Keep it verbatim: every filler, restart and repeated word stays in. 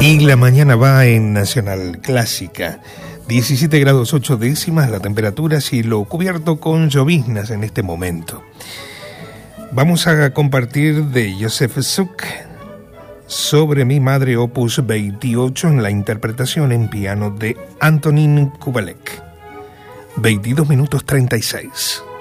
Y la mañana va en Nacional Clásica. diecisiete grados ocho décimas la temperatura, cielo cubierto con lloviznas en este momento. Vamos a compartir de Joseph Suk Sobre mi madre, opus veintiocho, en la interpretación en piano de Antonín Kubelek. veintidós minutos treinta y seis.